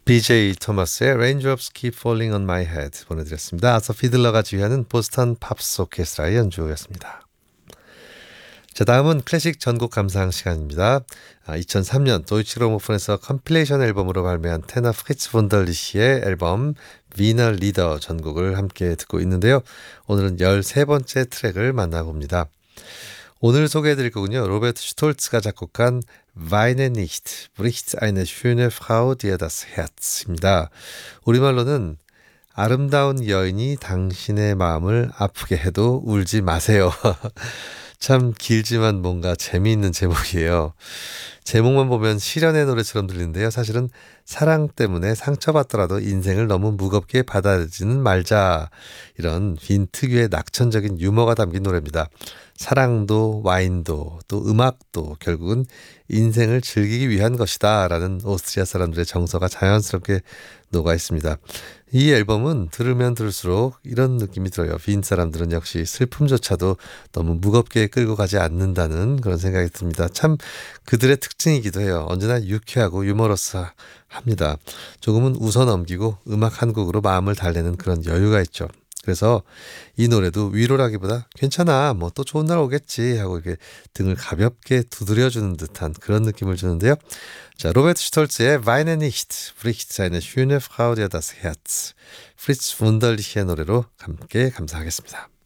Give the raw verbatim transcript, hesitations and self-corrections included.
비제이 토마스의 Raindrops Keep Falling on My Head 보내드렸습니다. 아서 피들러가 지휘하는 보스턴 팝스 오케스트라의 연주였습니다. 자, 다음은 클래식 전곡 감상 시간입니다. 아, 이천삼 년 도이치그라모폰에서 컴필레이션 앨범으로 발매한 테너 프리츠 분덜리히의 앨범 위너 리더 전곡을 함께 듣고 있는데요. 오늘은 열세 번째 트랙을 만나봅니다. 오늘 소개해드릴 곡은요, 로베르트 슈톨츠가 작곡한 Weine nicht, bricht eine schöne Frau dir das Herz입니다. 우리말로는 아름다운 여인이 당신의 마음을 아프게 해도 울지 마세요. 참 길지만 뭔가 재미있는 제목이에요. 제목만 보면 시련의 노래처럼 들리는데요. 사실은 사랑 때문에 상처받더라도 인생을 너무 무겁게 받아들이지는 말자. 이런 빈 특유의 낙천적인 유머가 담긴 노래입니다. 사랑도 와인도 또 음악도 결국은 인생을 즐기기 위한 것이다 라는 오스트리아 사람들의 정서가 자연스럽게 녹아 있습니다. 이 앨범은 들으면 들을수록 이런 느낌이 들어요. 빈 사람들은 역시 슬픔조차도 너무 무겁게 끌고 가지 않는다는 그런 생각이 듭니다. 참 그들의 특징이기도 해요. 언제나 유쾌하고 유머러스합니다. 조금은 웃어 넘기고 음악 한 곡으로 마음을 달래는 그런 여유가 있죠. 그래서 이 노래도 위로라기보다 괜찮아, 뭐 또 좋은 날 오겠지 하고 이렇게 등을 가볍게 두드려주는 듯한 그런 느낌을 주는데요. 자, 로베르트 슈톨츠의 Weine nicht, bricht eine schöne Frau dir das Herz. 프리츠 분덜리히의 노래로 함께 감상하겠습니다.